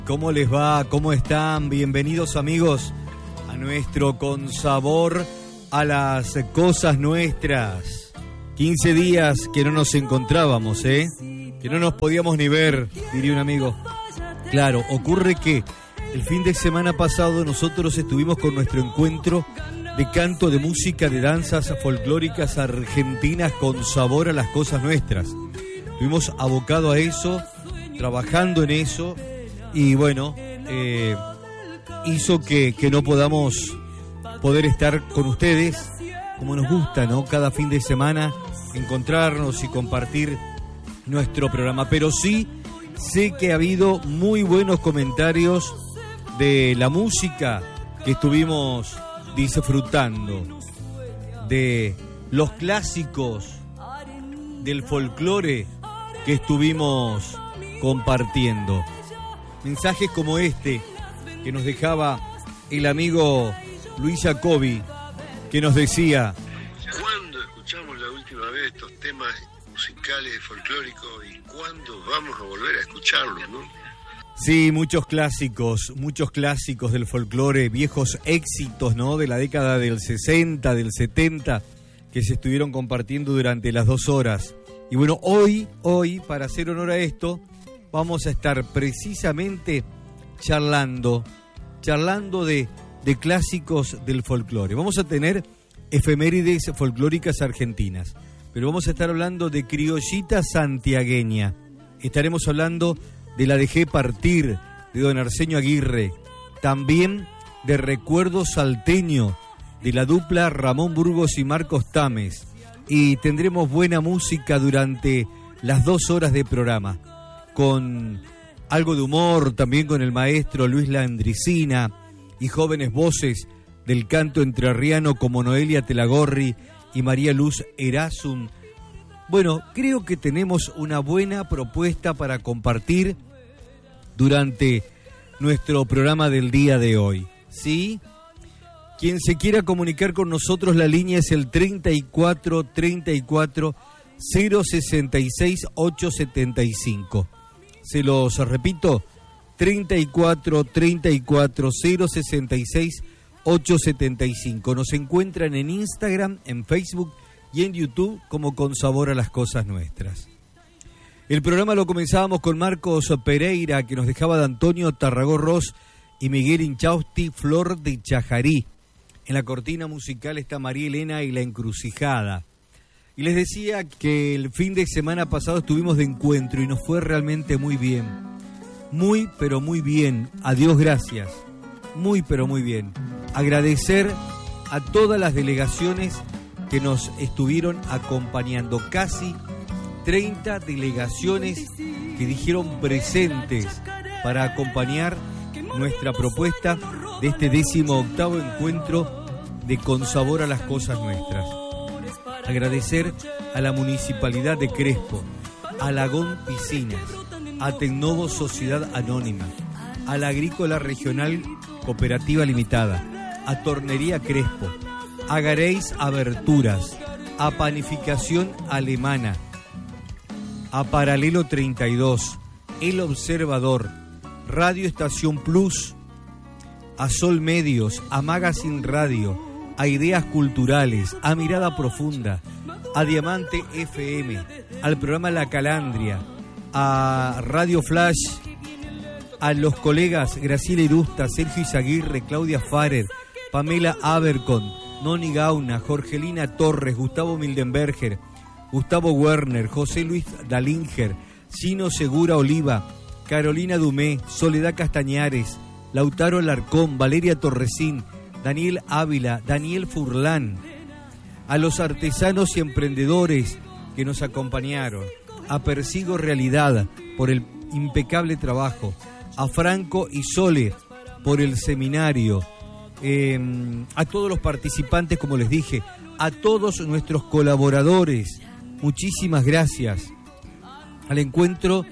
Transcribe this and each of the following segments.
¿Cómo les va? ¿Cómo están? Bienvenidos, amigos, a nuestro Con Sabor a las Cosas Nuestras. 15 días que no nos encontrábamos, que no nos podíamos ni ver, diría un amigo. Claro, ocurre que el fin de semana pasado nosotros estuvimos con nuestro encuentro de canto, de música, de danzas folclóricas argentinas con sabor a las cosas nuestras. Estuvimos abocados a eso, trabajando en eso, y bueno, hizo que no podamos poder estar con ustedes como nos gusta, ¿no? Cada fin de semana encontrarnos y compartir nuestro programa. Pero sí, sé que ha habido muy buenos comentarios de la música que estuvimos disfrutando, de los clásicos del folclore que estuvimos compartiendo. Mensajes como este que nos dejaba el amigo Luis Jacobi, que nos decía: ¿cuándo escuchamos la última vez estos temas musicales folclóricos y cuándo vamos a volver a escucharlos, no? Sí, muchos clásicos del folclore, viejos éxitos, ¿no? De la década del 60, del 70, que se estuvieron compartiendo durante las 2 horas. Y bueno, hoy, para hacer honor a esto, vamos a estar precisamente charlando de clásicos del folclore. Vamos a tener efemérides folclóricas argentinas, pero vamos a estar hablando de criollita santiagueña. Estaremos hablando de La Dejé Partir, de don Arsenio Aguirre, también de Recuerdo Salteño, de la dupla Ramón Burgos y Marcos Tames, y tendremos buena música durante las 2 horas de programa, con algo de humor, también con el maestro Luis Landricina, y jóvenes voces del canto entrerriano como Noelia Telagorri y María Luz Erasum. Bueno, creo que tenemos una buena propuesta para compartir durante nuestro programa del día de hoy, ¿sí? Quien se quiera comunicar con nosotros, la línea es el 34 066 875. Se los repito, 34 066 875. Nos encuentran en Instagram, en Facebook y en YouTube como Con Sabor a las Cosas Nuestras. El programa lo comenzábamos con Marcos Pereira, que nos dejaba de Antonio Tarragó-Ross y Miguel Inchausti, Flor de Chajarí. En la cortina musical está María Elena y La Encrucijada. Y les decía que el fin de semana pasado estuvimos de encuentro y nos fue realmente muy bien. Muy, pero muy bien. A Dios gracias. Muy, pero muy bien. Agradecer a todas las delegaciones que nos estuvieron acompañando. Casi 30 delegaciones que dijeron presentes para acompañar nuestra propuesta de este 18º encuentro de Con Sabor a las Cosas Nuestras. Agradecer a la Municipalidad de Crespo, a Lagón Piscinas, a Tecnovo Sociedad Anónima, a la Agrícola Regional Cooperativa Limitada, a Tornería Crespo, a Gareis Aberturas, a Panificación Alemana, a Paralelo 32, El Observador, Radio Estación Plus, a Sol Medios, a Magazine Radio, a Ideas Culturales, a Mirada Profunda, a Diamante FM, al programa La Calandria, a Radio Flash, a los colegas Graciela Irusta, Sergio Izaguirre, Claudia Farer, Pamela Abercon, Noni Gauna, Jorgelina Torres, Gustavo Mildenberger, Gustavo Werner, José Luis Dalinger, Sino Segura Oliva, Carolina Dumé, Soledad Castañares, Lautaro Alarcón, Valeria Torresín, Daniel Ávila, Daniel Furlán, a los artesanos y emprendedores que nos acompañaron, a Persigo Realidad por el impecable trabajo, a Franco y Sole por el seminario, a todos los participantes, como les dije, a todos nuestros colaboradores, muchísimas gracias. El encuentro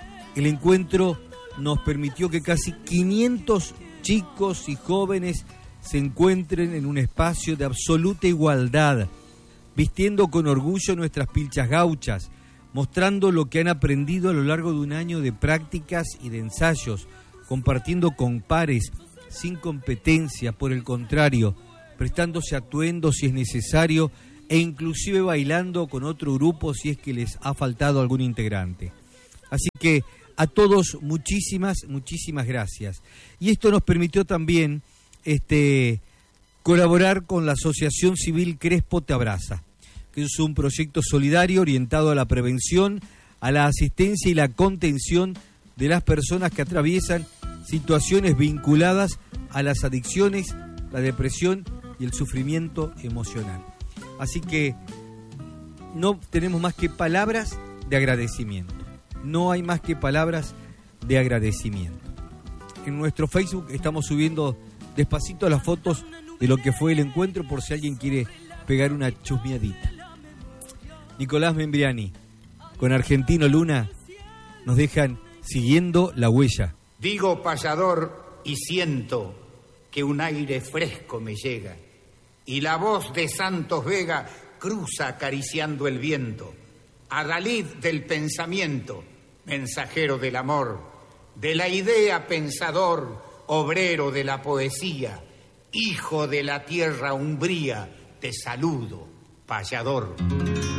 nos permitió que casi 500 chicos y jóvenes se encuentren en un espacio de absoluta igualdad, vistiendo con orgullo nuestras pilchas gauchas, mostrando lo que han aprendido a lo largo de un año de prácticas y de ensayos, compartiendo con pares, sin competencia, por el contrario, prestándose atuendo si es necesario e inclusive bailando con otro grupo si es que les ha faltado algún integrante. Así que a todos muchísimas gracias. Y esto nos permitió también colaborar con la Asociación Civil Crespo Te Abraza, que es un proyecto solidario orientado a la prevención, a la asistencia y la contención de las personas que atraviesan situaciones vinculadas a las adicciones, la depresión y el sufrimiento emocional. Así que no tenemos más que palabras de agradecimiento. No hay más que palabras de agradecimiento. En nuestro Facebook estamos subiendo despacito las fotos de lo que fue el encuentro por si alguien quiere pegar una chusmeadita. Nicolás Membriani con Argentino Luna nos dejan siguiendo la huella. Digo payador y siento que un aire fresco me llega y la voz de Santos Vega cruza acariciando el viento. Adalid del pensamiento, mensajero del amor, de la idea pensador, obrero de la poesía, hijo de la tierra umbría, te saludo, payador.